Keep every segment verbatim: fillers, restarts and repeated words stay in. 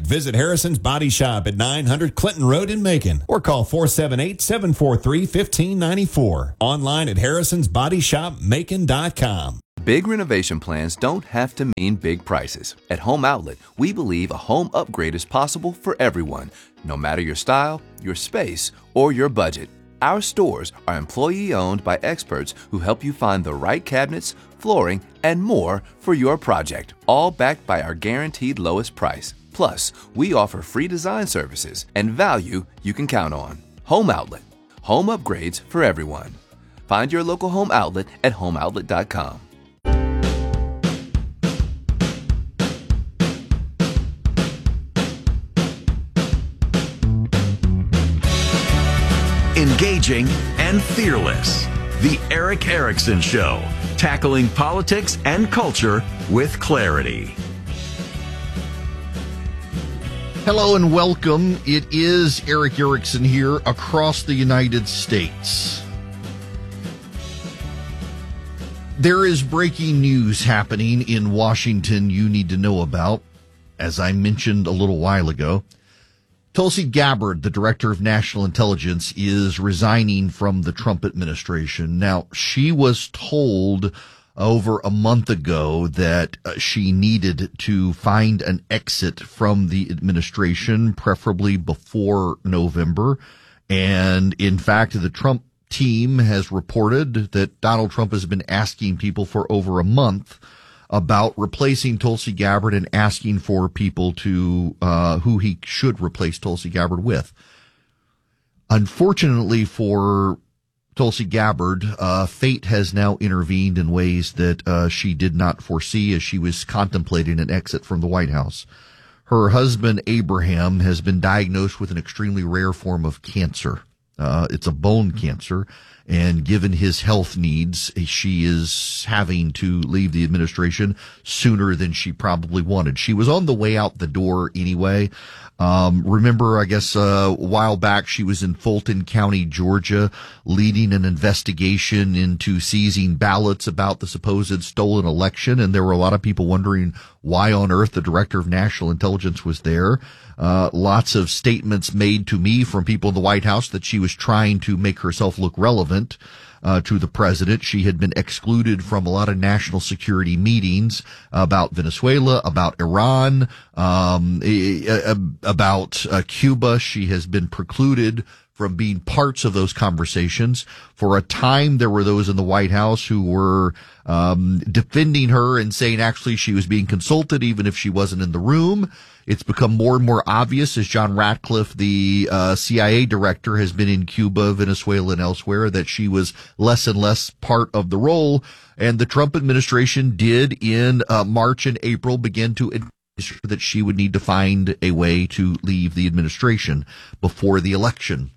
Visit Harrison's Body Shop at nine hundred Clinton Road in Macon or call four seven eight, seven four three, one five nine four. Online at harrisons body shop macon dot com. Big renovation plans don't have to mean big prices. At Home Outlet, we believe a home upgrade is possible for everyone, no matter your style, your space, or your budget. Our stores are employee-owned by experts who help you find the right cabinets, flooring, and more for your project, all backed by our guaranteed lowest price. Plus, we offer free design services and value you can count on. Home Outlet. Home upgrades for everyone. Find your local Home Outlet at home outlet dot com. Engaging and fearless. The Eric Erickson Show, tackling politics and culture with clarity. Hello and welcome. It is Eric Erickson here across the United States. There is breaking news happening in Washington you need to know about. As I mentioned a little while ago, Tulsi Gabbard, the director of national intelligence, is resigning from the Trump administration. Now, she was told over a month ago that uh, she needed to find an exit from the administration, preferably before November. And in fact, the Trump team has reported that Donald Trump has been asking people for over a month about replacing Tulsi Gabbard and asking for people to uh who he should replace Tulsi Gabbard with. Unfortunately for Tulsi Gabbard, uh fate has now intervened in ways that uh she did not foresee as she was contemplating an exit from the White House. Her husband, Abraham, has been diagnosed with an extremely rare form of cancer. Uh it's a bone cancer. And given his health needs, she is having to leave the administration sooner than she probably wanted. She was on the way out the door anyway. Um, remember, I guess, uh, a while back, she was in Fulton County, Georgia, leading an investigation into seizing ballots about the supposed stolen election. And there were a lot of people wondering why on earth the director of national intelligence was there. Uh, lots of statements made to me from people in the White House that she was trying to make herself look relevant uh, to the president. She had been excluded from a lot of national security meetings about Venezuela, about Iran, um, about uh, Cuba. She has been precluded from being parts of those conversations. For a time, there were those in the White House who were um, defending her and saying actually she was being consulted even if she wasn't in the room. It's become more and more obvious as John Ratcliffe, the uh, C I A director, has been in Cuba, Venezuela, and elsewhere, that she was less and less part of the role. And the Trump administration did in uh, March and April begin to advise that she would need to find a way to leave the administration before the election.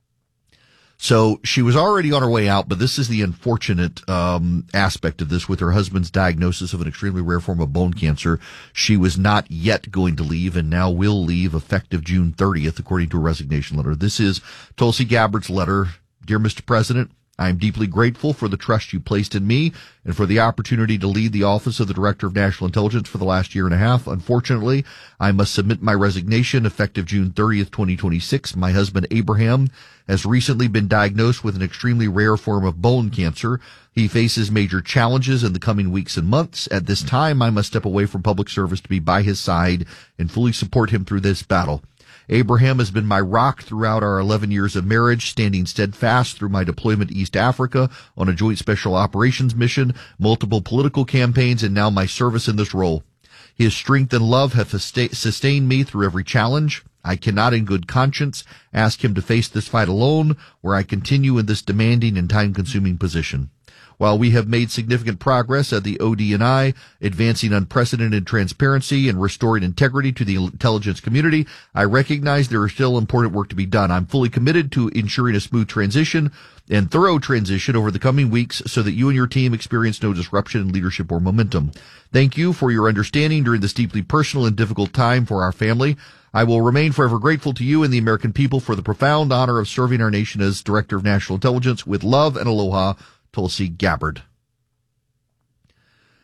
So she was already on her way out, but this is the unfortunate um aspect of this. With her husband's diagnosis of an extremely rare form of bone cancer, she was not yet going to leave and now will leave effective June thirtieth, according to a resignation letter. This is Tulsi Gabbard's letter. Dear Mister President, I am deeply grateful for the trust you placed in me and for the opportunity to lead the office of the Director of National Intelligence for the last year and a half. Unfortunately, I must submit my resignation effective June thirtieth, twenty twenty-six. My husband, Abraham, has recently been diagnosed with an extremely rare form of bone cancer. He faces major challenges in the coming weeks and months. At this time, I must step away from public service to be by his side and fully support him through this battle. Abraham has been my rock throughout our eleven years of marriage, standing steadfast through my deployment to East Africa on a joint special operations mission, multiple political campaigns, and now my service in this role. His strength and love have sustained me through every challenge. I cannot in good conscience ask him to face this fight alone, where I continue in this demanding and time-consuming position. While we have made significant progress at the O D N I, advancing unprecedented transparency and restoring integrity to the intelligence community, I recognize there is still important work to be done. I'm fully committed to ensuring a smooth transition and thorough transition over the coming weeks so that you and your team experience no disruption in leadership or momentum. Thank you for your understanding during this deeply personal and difficult time for our family. I will remain forever grateful to you and the American people for the profound honor of serving our nation as Director of National Intelligence. With love and aloha, Tulsi Gabbard.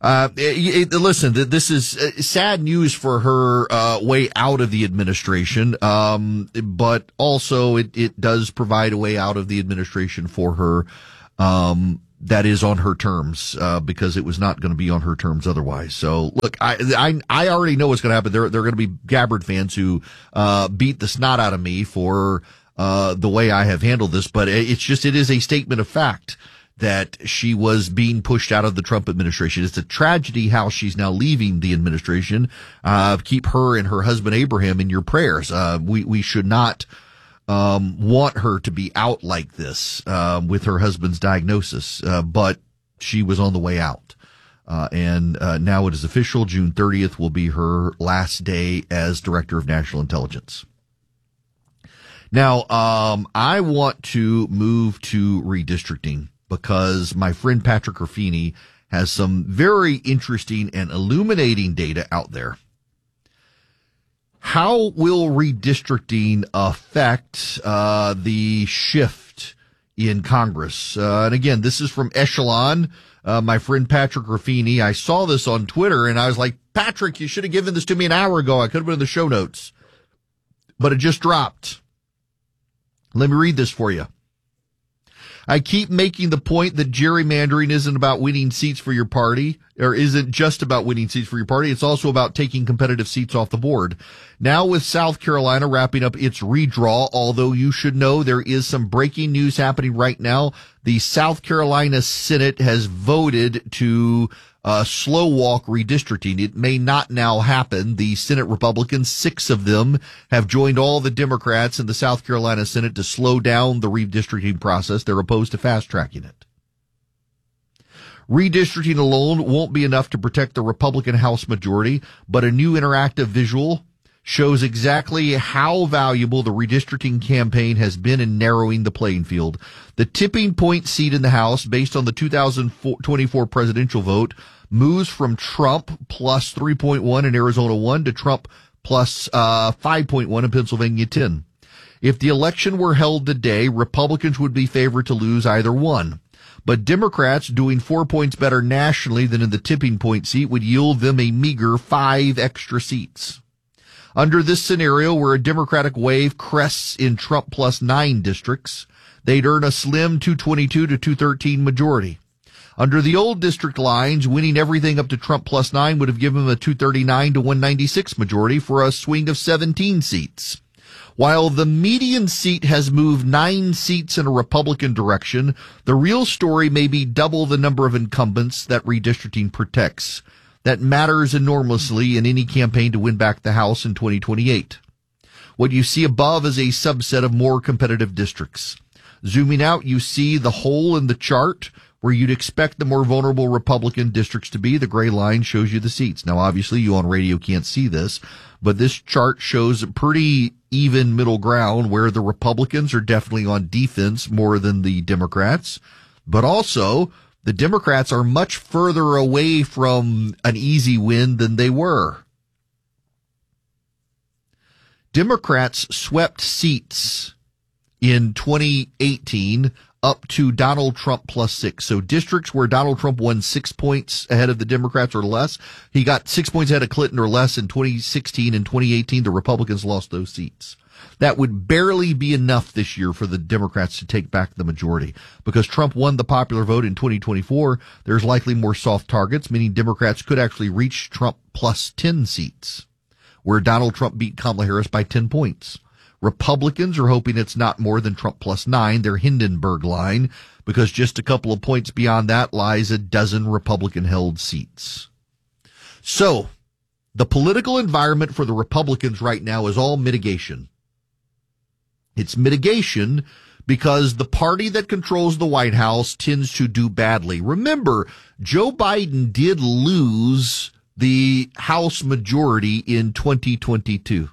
Uh, it, it, listen, this is sad news for her uh, way out of the administration, um, but also it, it does provide a way out of the administration for her um, that is on her terms, uh, because it was not going to be on her terms otherwise. So, look, I I, I already know what's going to happen. There, there are going to be Gabbard fans who uh, beat the snot out of me for uh, the way I have handled this, but it's just it is a statement of fact that she was being pushed out of the Trump administration. It's a tragedy how she's now leaving the administration. Uh, keep her and her husband Abraham in your prayers. Uh, we, we should not, um, want her to be out like this, uh, with her husband's diagnosis. Uh, but she was on the way out. Uh, and, uh, now it is official. June thirtieth will be her last day as Director of National Intelligence. Now, um, I want to move to redistricting, because my friend Patrick Ruffini has some very interesting and illuminating data out there. How will redistricting affect uh, the shift in Congress? Uh, and again, this is from Echelon, uh, my friend Patrick Ruffini. I saw this on Twitter, and I was like, Patrick, you should have given this to me an hour ago. I could have been in the show notes. But it just dropped. Let me read this for you. I keep making the point that gerrymandering isn't about winning seats for your party, or isn't just about winning seats for your party. It's also about taking competitive seats off the board. Now with South Carolina wrapping up its redraw, although you should know there is some breaking news happening right now. The South Carolina Senate has voted to uh, slow walk redistricting. It may not now happen. The Senate Republicans, six of them, have joined all the Democrats in the South Carolina Senate to slow down the redistricting process. They're opposed to fast tracking it. Redistricting alone won't be enough to protect the Republican House majority, but a new interactive visual shows exactly how valuable the redistricting campaign has been in narrowing the playing field. The tipping point seat in the House, based on the two thousand twenty-four presidential vote, moves from Trump plus three point one in Arizona one to Trump plus uh, five point one in Pennsylvania ten. If the election were held today, Republicans would be favored to lose either one. But Democrats, doing four points better nationally than in the tipping point seat, would yield them a meager five extra seats. Under this scenario, where a Democratic wave crests in Trump plus nine districts, they'd earn a slim two twenty-two to two thirteen majority. Under the old district lines, winning everything up to Trump plus nine would have given them a two thirty-nine to one ninety-six majority for a swing of seventeen seats. While the median seat has moved nine seats in a Republican direction, the real story may be double the number of incumbents that redistricting protects. That matters enormously in any campaign to win back the House in twenty twenty-eight. What you see above is a subset of more competitive districts. Zooming out, you see the hole in the chart where you'd expect the more vulnerable Republican districts to be. The gray line shows you the seats. Now, obviously, you on radio can't see this, but this chart shows a pretty even middle ground where the Republicans are definitely on defense more than the Democrats, but also the Democrats are much further away from an easy win than they were. Democrats swept seats in twenty eighteen up to Donald Trump plus six. So districts where Donald Trump won six points ahead of the Democrats or less, he got six points ahead of Clinton or less in twenty sixteen and twenty eighteen. The Republicans lost those seats. That would barely be enough this year for the Democrats to take back the majority. Because Trump won the popular vote in twenty twenty-four, there's likely more soft targets, meaning Democrats could actually reach Trump plus ten seats, where Donald Trump beat Kamala Harris by ten points. Republicans are hoping it's not more than Trump plus nine, their Hindenburg line, because just a couple of points beyond that lies a dozen Republican-held seats. So, the political environment for the Republicans right now is all mitigation. It's mitigation because the party that controls the White House tends to do badly. Remember, Joe Biden did lose the House majority in twenty twenty-two.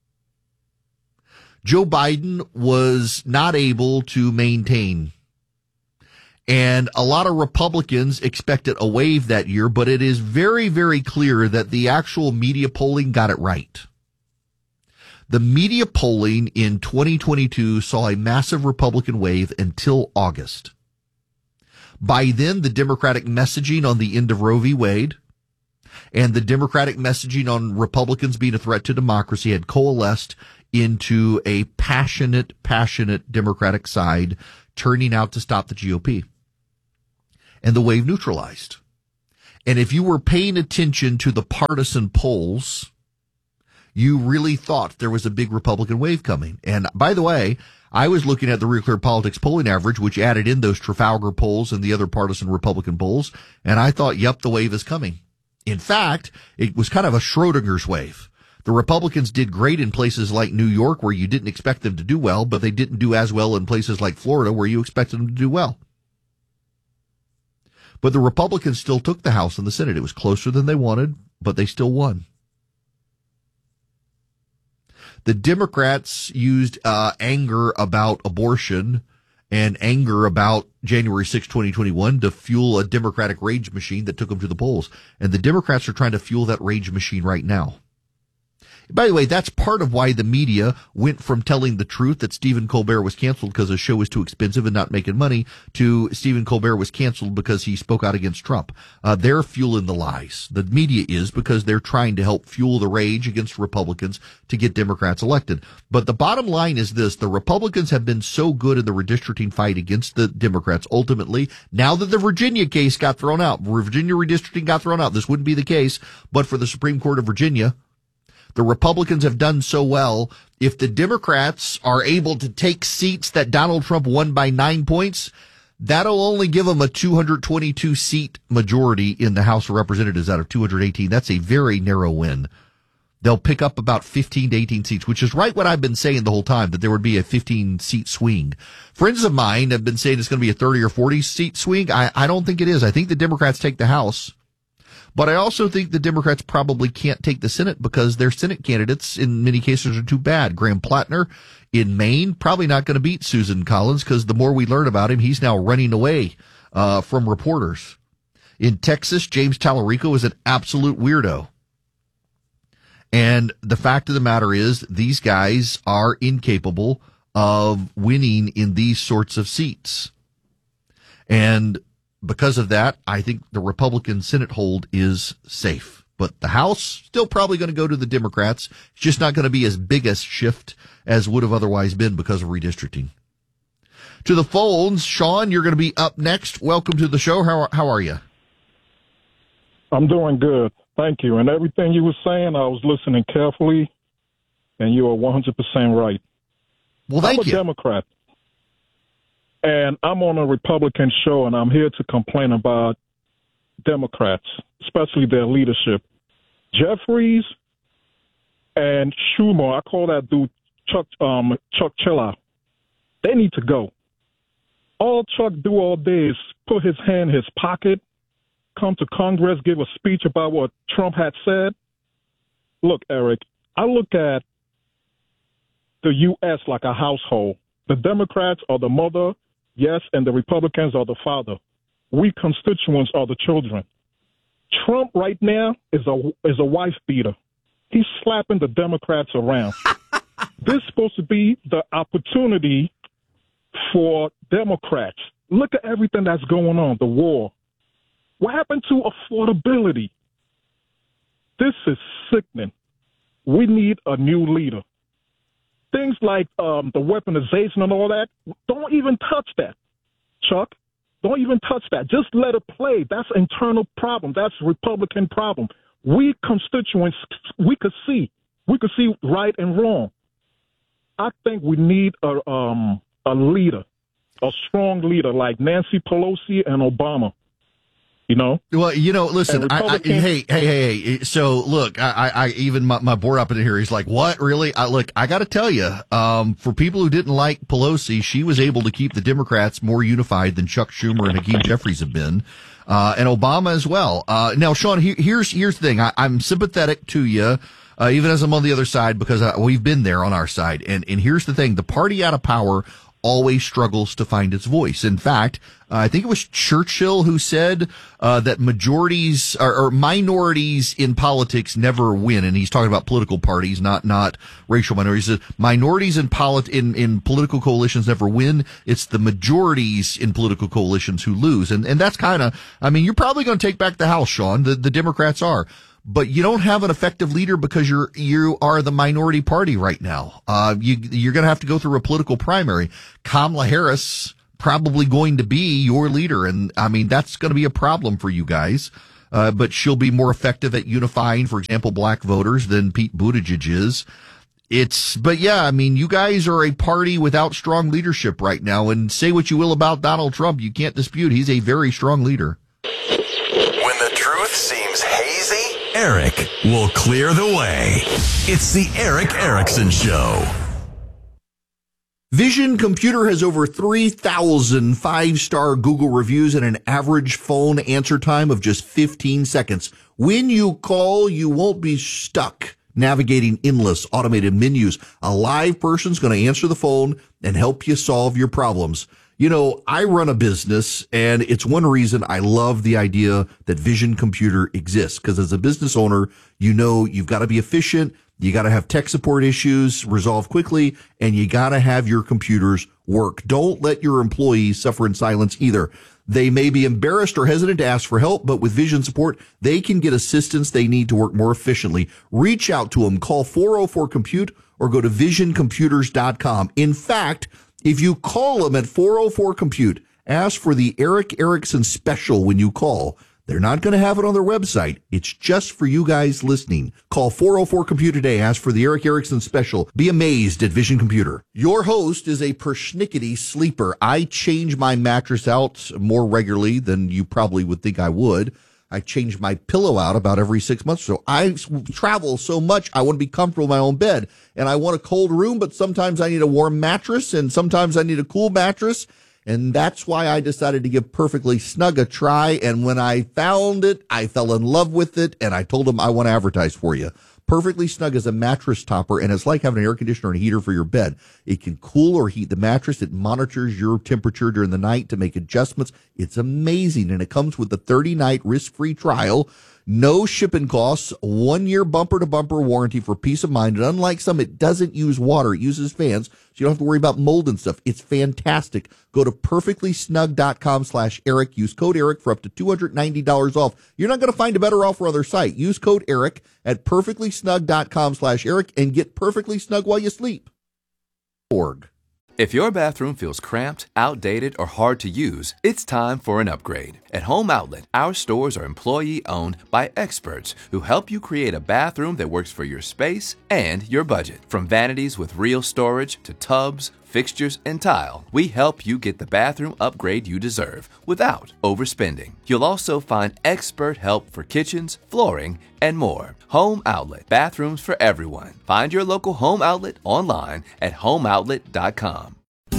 Joe Biden was not able to maintain. And a lot of Republicans expected a wave that year, but it is very, very clear that the actual media polling got it right. The media polling in twenty twenty-two saw a massive Republican wave until August. By then, the Democratic messaging on the end of Roe v. Wade, And the Democratic messaging on Republicans being a threat to democracy had coalesced into a passionate, passionate Democratic side turning out to stop the G O P. And the wave neutralized. And if you were paying attention to the partisan polls, you really thought there was a big Republican wave coming. And by the way, I was looking at the Real Clear Politics polling average, which added in those Trafalgar polls and the other partisan Republican polls, and I thought, yep, the wave is coming. In fact, it was kind of a Schrodinger's wave. The Republicans did great in places like New York, where you didn't expect them to do well, but they didn't do as well in places like Florida, where you expected them to do well. But the Republicans still took the House and the Senate. It was closer than they wanted, but they still won. The Democrats used uh, anger about abortion and anger about January sixth, twenty twenty-one to fuel a Democratic rage machine that took them to the polls. And the Democrats are trying to fuel that rage machine right now. By the way, that's part of why the media went from telling the truth that Stephen Colbert was canceled because his show was too expensive and not making money to Stephen Colbert was canceled because he spoke out against Trump. Uh, they're fueling the lies. The media is, because they're trying to help fuel the rage against Republicans to get Democrats elected. But the bottom line is this: the Republicans have been so good in the redistricting fight against the Democrats. Ultimately, now that the Virginia case got thrown out, Virginia redistricting got thrown out, this wouldn't be the case, but for the Supreme Court of Virginia, the Republicans have done so well. If the Democrats are able to take seats that Donald Trump won by nine points, that'll only give them a two hundred twenty-two seat majority in the House of Representatives out of two hundred eighteen. That's a very narrow win. They'll pick up about fifteen to eighteen seats, which is right what I've been saying the whole time, that there would be a fifteen seat swing. Friends of mine have been saying it's going to be a thirty or forty seat swing. I, I don't think it is. I think the Democrats take the House. But I also think the Democrats probably can't take the Senate because their Senate candidates in many cases are too bad. Graham Plattner in Maine, probably not going to beat Susan Collins, because the more we learn about him, he's now running away uh, from reporters. In Texas, James Tallarico is an absolute weirdo. And the fact of the matter is, these guys are incapable of winning in these sorts of seats. And because of that, I think the Republican Senate hold is safe. But the House, still probably going to go to the Democrats. It's just not going to be as big a shift as would have otherwise been because of redistricting. To the phones, Sean, you're going to be up next. Welcome to the show. How, how are you? I'm doing good. Thank you. And everything you were saying, I was listening carefully, and you are one hundred percent right. Well, thank I'm a you. Democrat. And I'm on a Republican show, and I'm here to complain about Democrats, especially their leadership. Jeffries and Schumer, I call that dude Chuck um, Chuck Chilla. They need to go. All Chuck do all day is put his hand in his pocket, come to Congress, give a speech about what Trump had said. Look, Eric, I look at the U S like a household. The Democrats are the mother, yes, and the Republicans are the father. We constituents are the children. Trump right now is a is a wife beater. He's slapping the Democrats around. This is supposed to be the opportunity for Democrats. Look at everything that's going on, the war. What happened to affordability? This is sickening. We need a new leader. Things like um, the weaponization and all that, don't even touch that, Chuck. Don't even touch that. Just let it play. That's internal problem. That's Republican problem. We constituents, we could see. We could see right and wrong. I think we need a um, a leader, a strong leader like Nancy Pelosi and Obama. You know? Well, you know, listen, I, I, hey, hey, hey, hey. So, look, I, I even my, my board up in here, he's like, what, really? I, look, I got to tell you, um, for people who didn't like Pelosi, she was able to keep the Democrats more unified than Chuck Schumer and Hakeem Jeffries have been, uh, and Obama as well. Uh, now, Sean, here, here's, here's the thing. I, I'm sympathetic to you, uh, even as I'm on the other side, because uh, we've been there on our side. And, and here's the thing. The party out of power always struggles to find its voice. In fact, uh, I think it was Churchill who said uh, that majorities or, or minorities in politics never win, and he's talking about political parties, not not racial minorities. He said, minorities in, polit- in in political coalitions never win. It's the majorities in political coalitions who lose, and and that's kind of. I mean, you're probably going to take back the House, Sean. The the Democrats are. But you don't have an effective leader because you're you are the minority party right now. Uh, you you're going to have to go through a political primary. Kamala Harris probably going to be your leader, and I mean that's going to be a problem for you guys. Uh, but she'll be more effective at unifying, for example, black voters than Pete Buttigieg is. It's but yeah, I mean you guys are a party without strong leadership right now. And say what you will about Donald Trump, you can't dispute he's a very strong leader. When the truth seems hazy, Eric will clear the way. It's the Eric Erickson Show. Vision Computer has over three thousand five-star Google reviews and an average phone answer time of just fifteen seconds. When you call, you won't be stuck navigating endless automated menus. A live person's going to answer the phone and help you solve your problems. You know, I run a business, and it's one reason I love the idea that Vision Computer exists, because as a business owner, you know you've got to be efficient, you got to have tech support issues resolved quickly, and you got to have your computers work. Don't let your employees suffer in silence either. They may be embarrassed or hesitant to ask for help, but with Vision support, they can get assistance they need to work more efficiently. Reach out to them. Call four oh four compute or go to vision computers dot com. In fact, if you call them at four oh four compute, ask for the Eric Erickson special when you call. They're not going to have it on their website. It's just for you guys listening. Call four oh four compute today. Ask for the Eric Erickson special. Be amazed at Vision Computer. Your host is a persnickety sleeper. I change my mattress out more regularly than you probably would think I would. I change my pillow out about every six months or so. I travel so much, I want to be comfortable in my own bed. And I want a cold room, but sometimes I need a warm mattress, and sometimes I need a cool mattress. And that's why I decided to give Perfectly Snug a try. And when I found it, I fell in love with it, and I told them I want to advertise for you. Perfectly Snug is a mattress topper, and it's like having an air conditioner and a heater for your bed. It can cool or heat the mattress. It monitors your temperature during the night to make adjustments. It's amazing, and it comes with a thirty-night risk-free trial, no shipping costs, one-year bumper-to-bumper warranty for peace of mind. And unlike some, it doesn't use water. It uses fans, so you don't have to worry about mold and stuff. It's fantastic. Go to perfectly snug dot com slash Eric. Use code Eric for up to two hundred ninety dollars off. You're not going to find a better offer on other site. Use code Eric at perfectly snug dot com slash Eric and get perfectly snug while you sleep. Org. If your bathroom feels cramped, outdated, or hard to use, it's time for an upgrade. At Home Outlet, our stores are employee-owned by experts who help you create a bathroom that works for your space and your budget. From vanities with real storage to tubs, fixtures, and tile, we help you get the bathroom upgrade you deserve without overspending. You'll also find expert help for kitchens, flooring, and more. Home Outlet, bathrooms for everyone. Find your local Home Outlet online at home outlet dot com.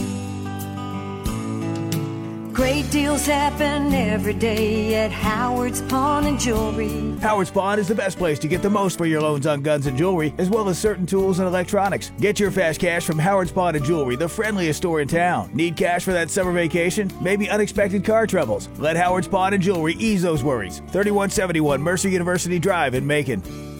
Great deals happen every day at Howard's Pawn and Jewelry. Howard's Pawn is the best place to get the most for your loans on guns and jewelry, as well as certain tools and electronics. Get your fast cash from Howard's Pawn and Jewelry, the friendliest store in town. Need cash for that summer vacation? Maybe unexpected car troubles? Let Howard's Pawn and Jewelry ease those worries. thirty-one seventy-one Mercer University Drive in Macon.